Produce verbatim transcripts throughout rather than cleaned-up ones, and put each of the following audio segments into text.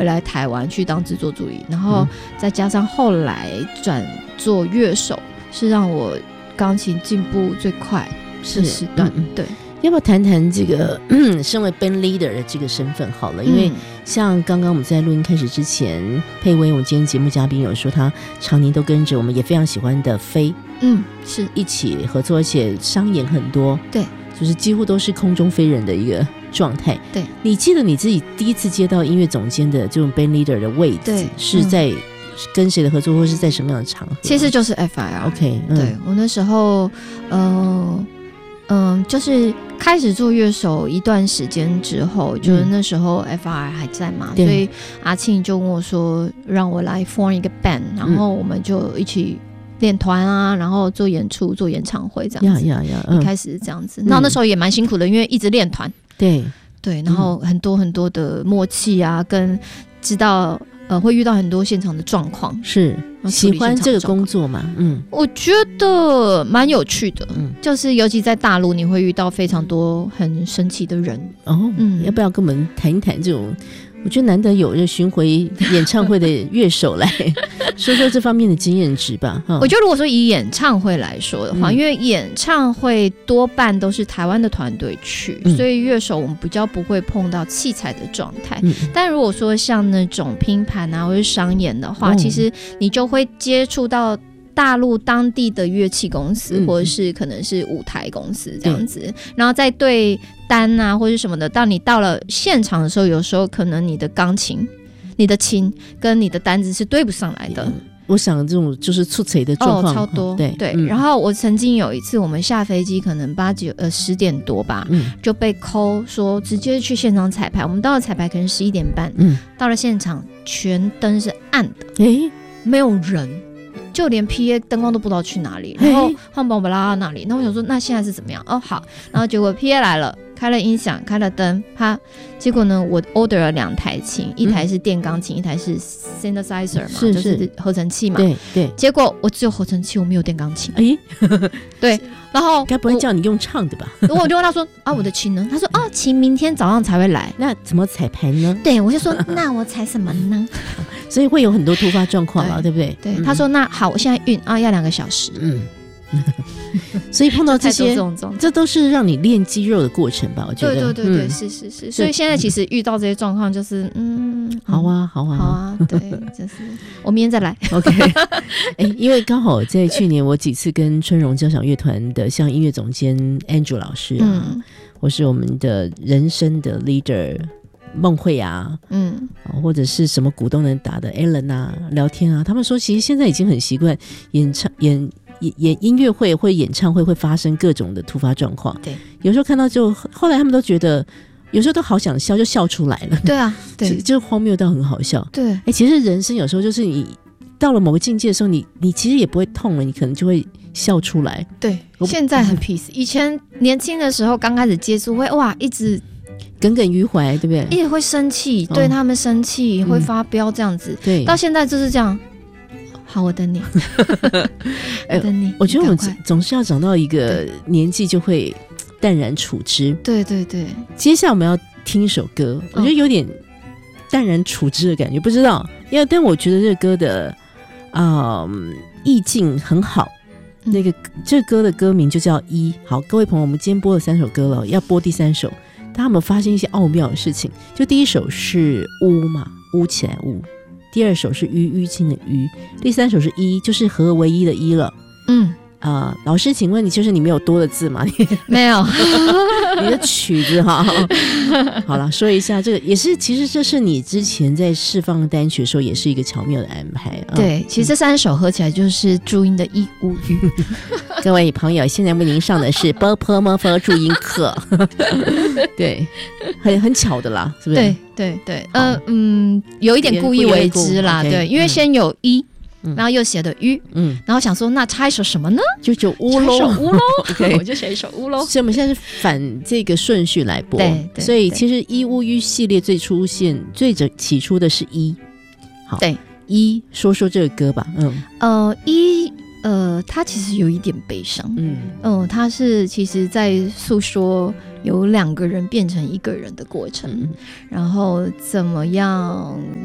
来台湾去当制作助理，然后再加上后来转做乐手，是让我钢琴进步最快的时段。嗯、对， 要不要谈谈这个、嗯、身为 band leader 的这个身份好了？因为像刚刚我们在录音开始之前，佩薇我们今天节目嘉宾有说他常年都跟着我们也非常喜欢的飞， 嗯，是一起合作，而且商演很多， 对， 就是几乎都是空中飞人的一个状态。 对，你记得你自己第一次接到音乐总监的这种 band leader 的位置是在跟谁的合作，或是在什么样的场合？ 其实就是 F I R。 OK、嗯、 对，我那时候呃嗯，就是开始做乐手一段时间之后，就是那时候 F I R 还在嘛、嗯、所以阿庆就跟我说让我来 form 一个 band， 然后我们就一起练团啊，然后做演出做演唱会这样子。 呀呀呀！嗯、 一开始是这样子，那、嗯、那时候也蛮辛苦的，因为一直练团。 对对，然后很多很多的默契啊，跟知道呃会遇到很多现场的状况。 是喜欢这个工作吗？嗯， 我觉得蛮有趣的。嗯，就是尤其在大陆，你会遇到非常多很神奇的人。 哦，嗯，要不要跟我们谈一谈这种？我觉得难得有这巡回演唱会的乐手来说说这方面的经验值吧。 我觉得如果说以演唱会来说的话、嗯、因为演唱会多半都是台湾的团队去、嗯、所以乐手我们比较不会碰到器材的状态、嗯、但如果说像那种拼盘啊或是商演的话、哦、其实你就会接触到大陆当地的乐器公司、嗯、或者是可能是舞台公司这样子、嗯、然后再对单啊或者什么的，当你到了现场的时候，有时候可能你的钢琴你的琴跟你的单子是对不上来的、嗯、 我想这种就是出错的状况、 哦、超多。对对、嗯、然后我曾经有一次我们下飞机可能八九呃十点多吧、嗯、就被 call 说直接去现场彩排，我们到了彩排可能十一点半、嗯、到了现场全灯是暗的，诶，没有人，就连 P A 灯光都不知道去哪里，然后他们把我们拉到那里，那我想说那现在是怎么样？哦好，然后结果 P A 来了，开了音响，开了灯，啪，结果呢我 order 了两台琴，一台是电钢琴、嗯、一台是 synthesizer 嘛，是是就是合成器嘛， 对对， 结果我只有合成器，我没有电钢琴。哎，对，然后该不会叫你用唱的吧？ 我就问他说啊我的琴呢？他说啊琴明天早上才会来。 那怎么彩排呢？对， 我就说那我彩什么呢？ 所以会有很多突发状况了， 对, 对不对？ 对、嗯，他说那好，我现在运啊要两个小时。嗯， 所以碰到这些，这都是让你练肌肉的过程吧？我觉得， 对对对对，嗯、是是是。所以现在其实遇到这些状况，就是嗯， 好啊好啊好啊，对，就是我明天再来。 OK， 哎，因为刚好在去年我几次跟春荣交响乐团的像音乐总监 Andrew 老师啊，嗯、或是我们的人生的 leader。梦慧啊，嗯，或者是什么股东能打的 Alan 啊，聊天啊，他们说其实现在已经很习惯演唱演演音乐会或演唱会会发生各种的突发状况。对，有时候看到就后来他们都觉得，有时候都好想笑，就笑出来了。 对啊，对， 就荒谬到很好笑。对，哎、欸，其实人生有时候就是你到了某个境界的时候，你你其实也不会痛了，你可能就会笑出来。 对，现在很 peace， 以前年轻的时候刚开始接触会哇一直。 耿耿于怀，对不对？ 一直会生气，对他们生气、哦、会发飙这样子、嗯。对，到现在就是这样。好，我等你，我等你。 我觉得我们总是要长到一个年纪，就会淡然处之。 对对对。 接下来我们要听一首歌，我觉得有点淡然处之的感觉，不知道，因为但我觉得这个歌的啊、嗯、意境很好。那个这个歌的歌名就叫一。好，各位朋友，我们今天播了三首歌了，要播第三首。他们发生一些奥妙的事情，就第一首是乌嘛，乌起来乌，第二首是淤淤青的淤，第三首是一，就是合为一的一了。嗯啊、呃，老师，请问你就是你没有多的字吗？ 没有， 你的曲子哈。好了，说一下这个也是，其实这是你之前在释放单曲的时候，也是一个巧妙的安排。啊、 对，其实这三首合起来就是注音的一乌淤。 各位朋友，现在为您上的是波波摩佛注音课。对，很很巧的啦，是不是？ 对对对，呃嗯，有一点故意为之啦，对，因为先有一。然后又写的淤，嗯，然后想说那插一首什么呢？ 就就乌喽， 插一首乌喽，我就写一首乌喽。 所以我们现在是反这个顺序来播， 对，对， 所以其实一乌淤系列最出现最起初的是一，好， 对， 一说说这个歌吧，嗯， 呃，一呃，它其实有一点悲伤，嗯嗯、呃，它是其实在诉说有两个人变成一个人的过程，嗯、然后怎么样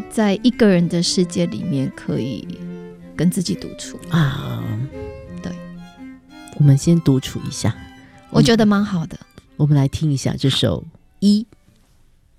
在一个人的世界里面可以跟自己独处啊。 对， 我们先独处一下， 我觉得蛮好的。 我们来听一下这首一。